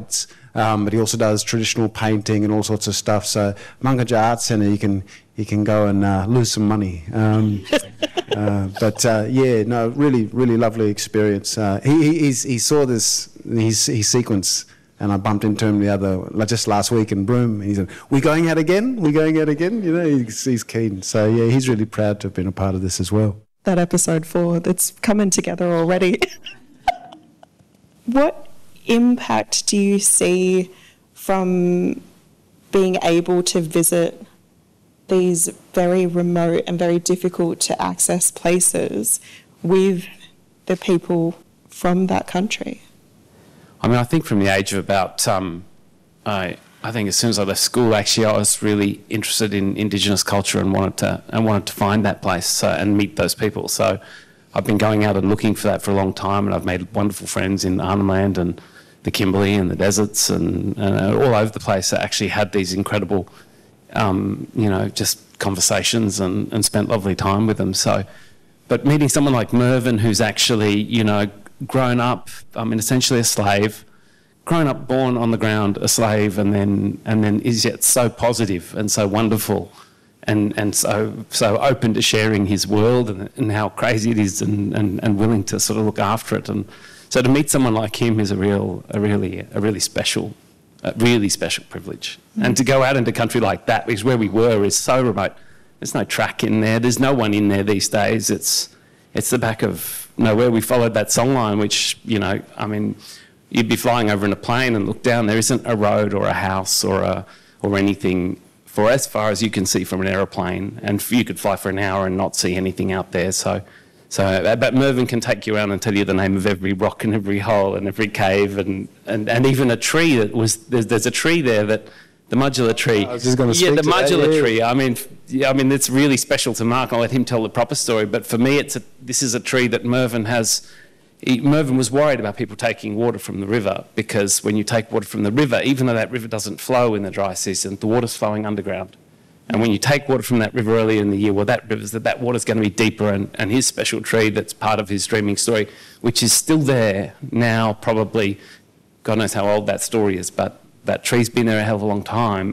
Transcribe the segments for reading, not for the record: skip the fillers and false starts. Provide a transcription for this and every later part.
guides, but he also does traditional painting and all sorts of stuff. So Mungaja Arts Centre, you can go and lose some money. Really lovely experience. He saw his sequence, and I bumped into him just last week in Broome. He said, "We going out again? We going out again?" You know, he's keen. So yeah, he's really proud to have been a part of this as well. That episode 4, that's coming together already. What impact do you see from being able to visit these very remote and very difficult to access places with the people from that country? I mean, I think from the age of about, I think as soon as I left school, actually, I was really interested in Indigenous culture and wanted to find that place and meet those people. So I've been going out and looking for that for a long time, and I've made wonderful friends in Arnhem Land and the Kimberley and the deserts and all over the place that actually had these incredible, just conversations and spent lovely time with them. So, but meeting someone like Mervyn, who's actually, grown up, essentially a slave, grown up, born on the ground, a slave, and then is yet so positive and so wonderful, and so open to sharing his world and how crazy it is, and willing to sort of look after it. And so to meet someone like him is a really special privilege. And to go out into country like that, because where we were is so remote. There's no track in there. There's no one in there these days. It's the back of nowhere. We followed that songline, which you'd be flying over in a plane and look down. There isn't a road or a house or anything for as far as you can see from an aeroplane, and you could fly for an hour and not see anything out there. But Mervyn can take you around and tell you the name of every rock and every hole and every cave and even a tree that was there's a tree there that the Mudgela tree. I was just going to speak the to that, Mudgela tree. It's really special to Mark. I'll let him tell the proper story. But for me, this is a tree that Mervyn has. Mervyn was worried about people taking water from the river, because when you take water from the river, even though that river doesn't flow in the dry season, the water's flowing underground. And when you take water from that river early in the year, well, that water's going to be deeper. And his special tree, that's part of his dreaming story, which is still there now, probably, God knows how old that story is, but that tree's been there a hell of a long time.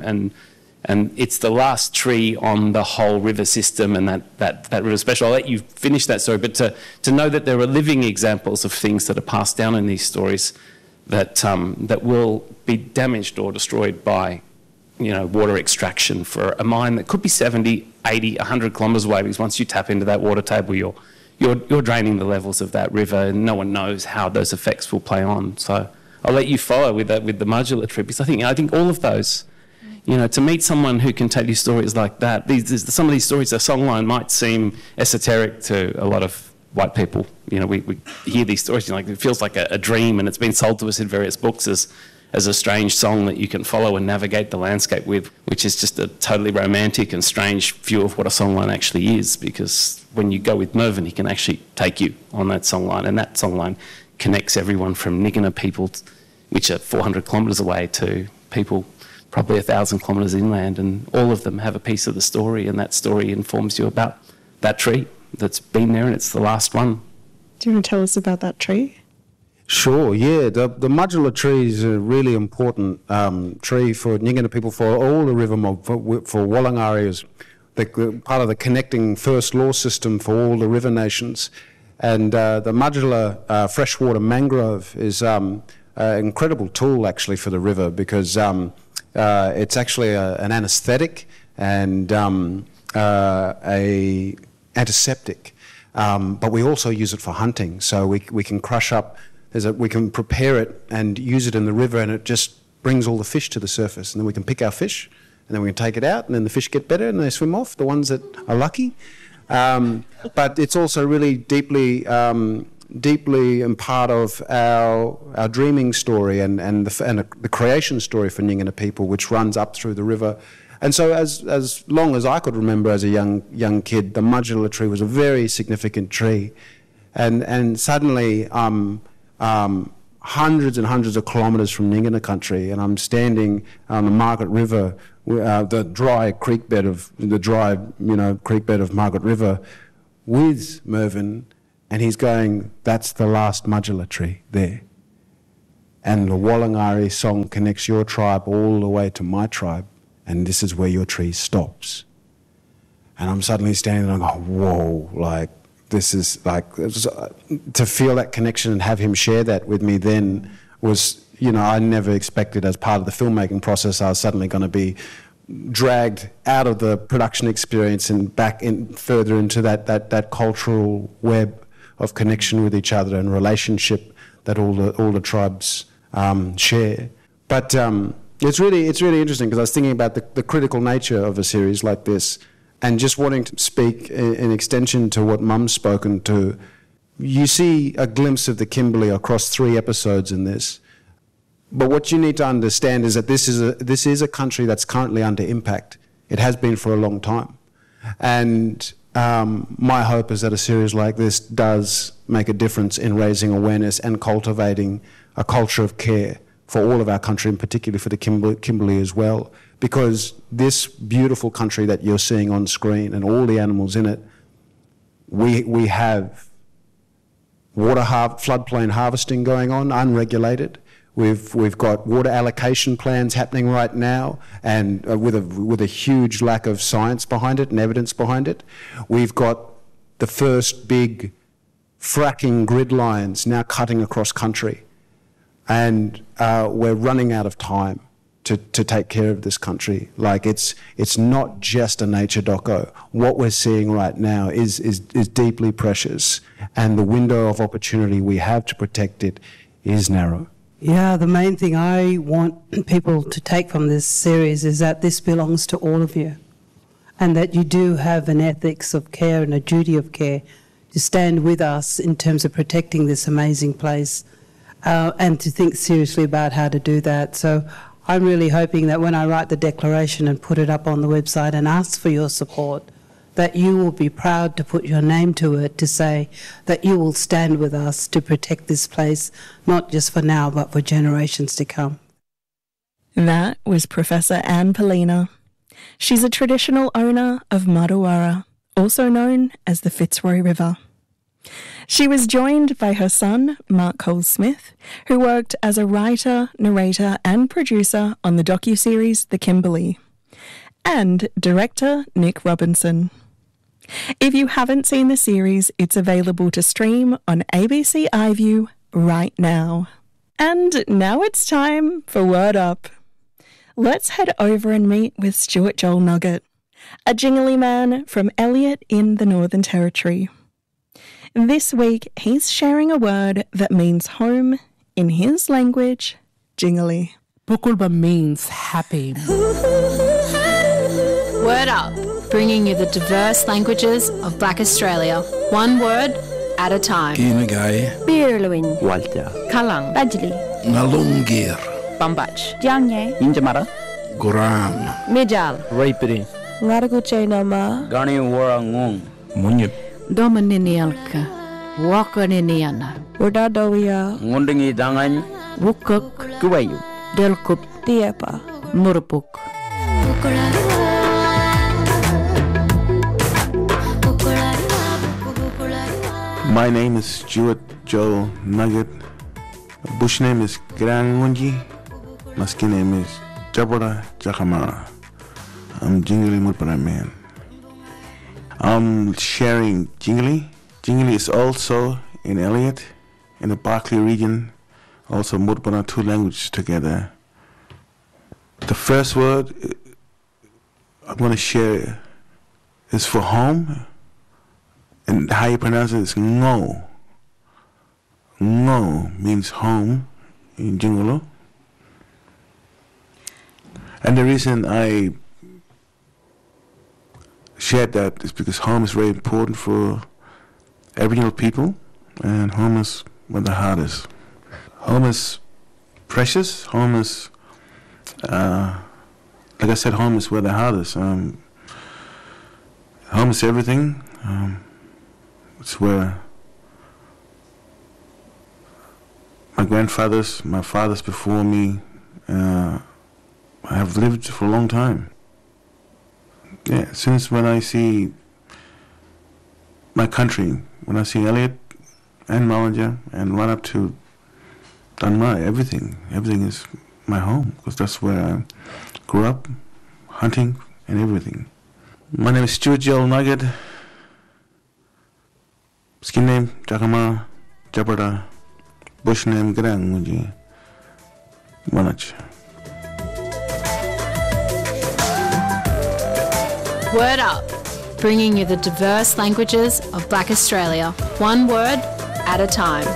And it's the last tree on the whole river system, and that river special. I'll let you finish that story, but to know that there are living examples of things that are passed down in these stories that will be damaged or destroyed by water extraction for a mine that could be 70, 80, 100 kilometres away, because once you tap into that water table, you're draining the levels of that river, and no one knows how those effects will play on. So I'll let you follow with the Mudgela trip, because I think all of those, to meet someone who can tell you stories like that, some of these stories, a songline might seem esoteric to a lot of white people. We hear these stories, it feels like a dream, and it's been sold to us in various books as a strange song that you can follow and navigate the landscape with, which is just a totally romantic and strange view of what a songline actually is, because when you go with Mervyn, he can actually take you on that songline, and that songline connects everyone from Nigina people, which are 400 kilometres away, to people probably 1,000 kilometres inland, and all of them have a piece of the story, and that story informs you about that tree that's been there, and it's the last one. Do you want to tell us about that tree? Sure, yeah. The Mudgela tree is a really important tree for Ngina people, for all the river mob, for Wallangari is part of the connecting first law system for all the river nations. And the Mudgela freshwater mangrove is an incredible tool actually for the river, because it's actually an anaesthetic and a antiseptic, but we also use it for hunting. So we can crush up. We can prepare it and use it in the river, and it just brings all the fish to the surface. And then we can pick our fish, and then we can take it out, and then the fish get better and they swim off, the ones that are lucky. But it's also really deeply and part of our dreaming story and the creation story for Ngina people, which runs up through the river. And so as long as I could remember as a young kid, the Mudgela tree was a very significant tree. And suddenly hundreds and hundreds of kilometres from Ngina country, and I'm standing on the Margaret River, the dry creek bed of Margaret River, with Mervyn, and he's going, "That's the last Mudgela tree there." and the Wallangari song connects your tribe all the way to my tribe, and this is where your tree stops. And I'm suddenly standing there and I go, whoa, like, this is like, to feel that connection and have him share that with me then was, you know, I never expected as part of the filmmaking process I was suddenly going to be dragged out of the production experience and back in further into that cultural web of connection with each other and relationship that all the tribes share. But it's really interesting because I was thinking about the critical nature of a series like this, and just wanting to speak in extension to what Mum's spoken to. You see a glimpse of the Kimberley across 3 episodes in this. But what you need to understand is that this is a country that's currently under impact. It has been for a long time. And my hope is that a series like this does make a difference in raising awareness and cultivating a culture of care for all of our country, and particularly for the Kimberley as well. Because this beautiful country that you're seeing on screen and all the animals in it, we have floodplain harvesting going on, unregulated. We've got water allocation plans happening right now, and with a huge lack of science behind it and evidence behind it. We've got the first big fracking grid lines now cutting across country, and we're running out of time to take care of this country. Like, it's not just a nature doco. What we're seeing right now is deeply precious, and the window of opportunity we have to protect it is narrow. Yeah, the main thing I want people to take from this series is that this belongs to all of you, and that you do have an ethics of care and a duty of care to stand with us in terms of protecting this amazing place, and to think seriously about how to do that. So I'm really hoping that when I write the declaration and put it up on the website and ask for your support, that you will be proud to put your name to it, to say that you will stand with us to protect this place, not just for now, but for generations to come. That was Professor Anne Poelina. She's a traditional owner of Martuwarra, also known as the Fitzroy River. She was joined by her son, Mark Cole-Smith, who worked as a writer, narrator and producer on the docuseries The Kimberley, and director Nick Robinson. If you haven't seen the series, it's available to stream on ABC iView right now. And now it's time for Word Up. Let's head over and meet with Stuart Joel Nugget, a Jingali man from Elliot in the Northern Territory. This week, he's sharing a word that means home in his language, Jingali. Pukulba means happy. Word Up, bringing you the diverse languages of Black Australia, one word at a time. Kimagai, Birluin, Walter, Kalang, Bajli, Ngalungir, Bambach, Jiangye, Injamara, Guram, Mijal, Raipiri, Ngaraguche Nama, Gani Warangung, Munyip, Domininialka, Wakaniniana, Wardadawia, Ngundingi Dangan, Wukuk, Kuwayu, Delkup, Diepa, Murupuk. My name is Stuart Joel Nugget. Bush name is Grangunji. My skin name is Jabora Jakamara. I'm Jingli Murpara man. I'm sharing Jingli. Jingli is also in Elliot, in the Barkly region, also Murpara, 2 languages together. The first word I'm going to share is for home, and how you pronounce it is ngo. Ngo means home in Jingolo. And the reason I shared that is because home is very important for Aboriginal people, and home is one of the hardest. Home is precious. Home is, like I said, home is where the hardest. Home is everything. It's where my grandfathers, my fathers before me, have lived for a long time. Yeah, since when I see my country, when I see Elliot and Mullinger and run up to Tanmai, everything. Everything is my home, because that's where I grew up, hunting and everything. My name is Stuart Joel Nugget. Skin name, Jakama, Japara. Bush name, Grangunji. Manach. Word Up, bringing you the diverse languages of Black Australia, one word at a time.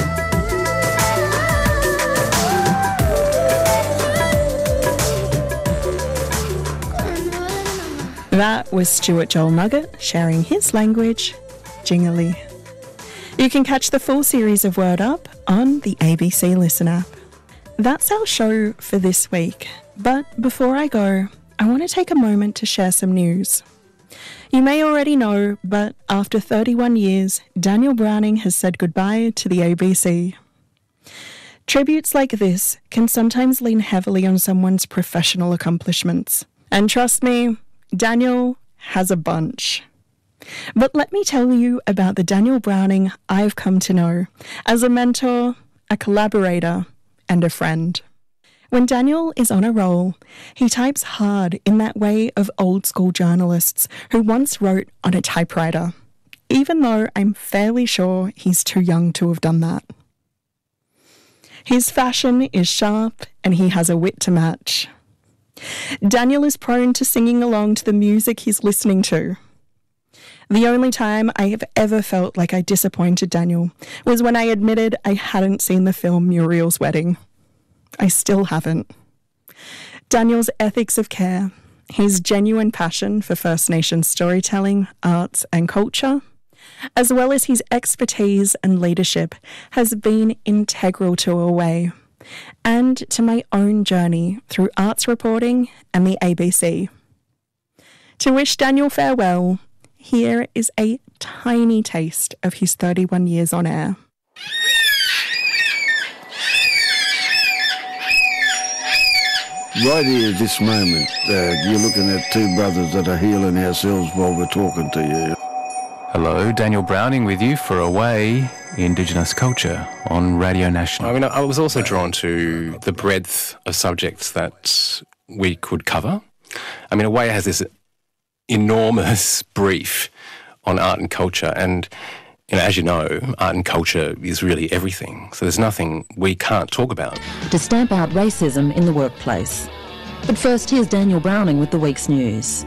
That was Stuart Joel Nugget sharing his language, Jingali. You can catch the full series of Word Up on the ABC Listen app. That's our show for this week. But before I go, I want to take a moment to share some news. You may already know, but after 31 years, Daniel Browning has said goodbye to the ABC. Tributes like this can sometimes lean heavily on someone's professional accomplishments. And trust me, Daniel has a bunch. But let me tell you about the Daniel Browning I've come to know as a mentor, a collaborator, and a friend. When Daniel is on a roll, he types hard in that way of old school journalists who once wrote on a typewriter, even though I'm fairly sure he's too young to have done that. His fashion is sharp and he has a wit to match. Daniel is prone to singing along to the music he's listening to. The only time I have ever felt like I disappointed Daniel was when I admitted I hadn't seen the film Muriel's Wedding. I still haven't. Daniel's ethics of care, his genuine passion for First Nations storytelling, arts and culture, as well as his expertise and leadership, has been integral to Away and to my own journey through arts reporting and the ABC. To wish Daniel farewell, here is a tiny taste of his 31 years on air. Right here at this moment, you're looking at two brothers that are healing ourselves while we're talking to you. Hello, Daniel Browning with you for Away, Indigenous Culture on Radio National. I mean, I was also drawn to the breadth of subjects that we could cover. I mean, Away has this enormous brief on art and culture, and as you know, art and culture is really everything. So there's nothing we can't talk about. To stamp out racism in the workplace. But first, here's Daniel Browning with the week's news.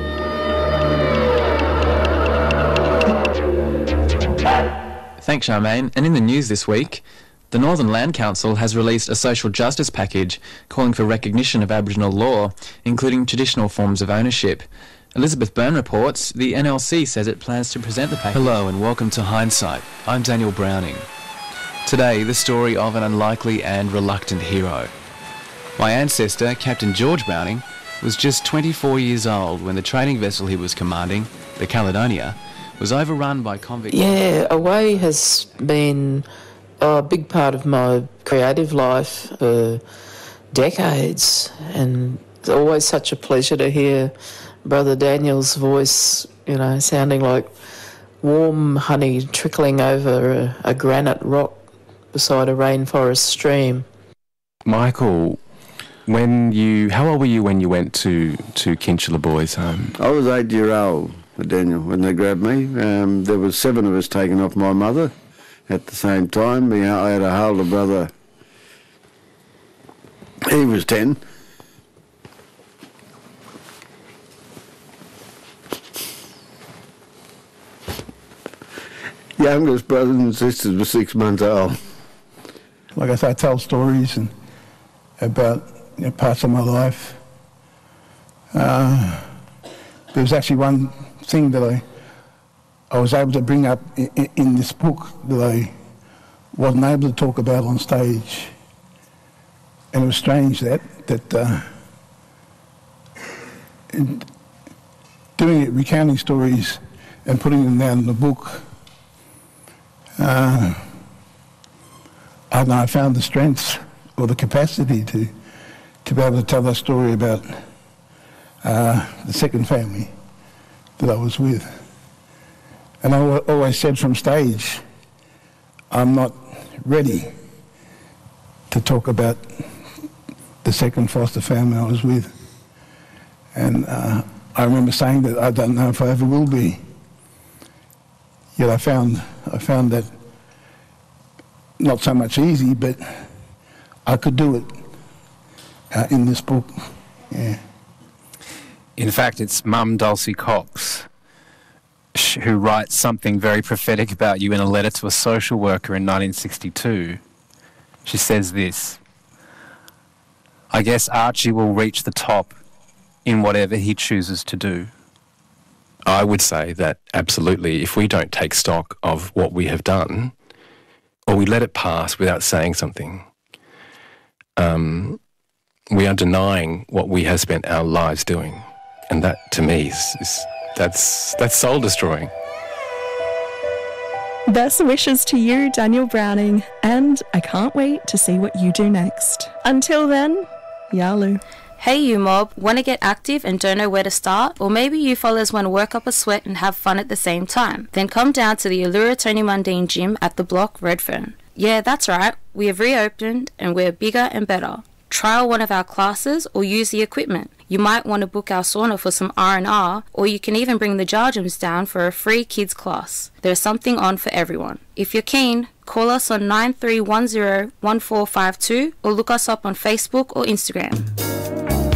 Thanks, Charmaine. And in the news this week, the Northern Land Council has released a social justice package calling for recognition of Aboriginal law, including traditional forms of ownership. Elizabeth Byrne reports the NLC says it plans to present the package. Hello and welcome to Hindsight. I'm Daniel Browning. Today, the story of an unlikely and reluctant hero. My ancestor, Captain George Browning, was just 24 years old when the trading vessel he was commanding, the Caledonia, was overrun by convicts. Yeah, Away has been a big part of my creative life for decades, and it's always such a pleasure to hear Brother Daniel's voice, sounding like warm honey trickling over a granite rock beside a rainforest stream. Michael, how old were you when you went to Kinchela Boys Home? I was 8 years old, Daniel, when they grabbed me. There was 7 of us taken off my mother at the same time. I had a older brother. He was 10. Youngest brothers and sisters were 6 months old. Like I say, I tell stories and about parts of my life. There was actually one thing that I was able to bring up in this book that I wasn't able to talk about on stage. And it was strange that doing it, recounting stories and putting them down in the book, I don't know, I found the strength or the capacity to be able to tell that story about the second family that I was with. And I always said from stage, I'm not ready to talk about the second foster family I was with. And I remember saying that I don't know if I ever will be. Yet I found that not so much easy, but I could do it in this book. Yeah. In fact, it's Mum Dulcie Cox who writes something very prophetic about you in a letter to a social worker in 1962. She says this: "I guess Archie will reach the top in whatever he chooses to do." I would say that absolutely, if we don't take stock of what we have done, or we let it pass without saying something, we are denying what we have spent our lives doing. And that, to me, that's soul-destroying. Best wishes to you, Daniel Browning, and I can't wait to see what you do next. Until then, Yalu. Hey you mob, want to get active and don't know where to start? Or maybe you fellas want to work up a sweat and have fun at the same time? Then come down to the Allura Tony Mundine gym at the block Redfern. Yeah, that's right, we have reopened and we're bigger and better. Trial one of our classes or use the equipment. You might want to book our sauna for some R&R, or you can even bring the Jarjums down for a free kids class. There's something on for everyone. If you're keen, call us on 9310-1452 or look us up on Facebook or Instagram.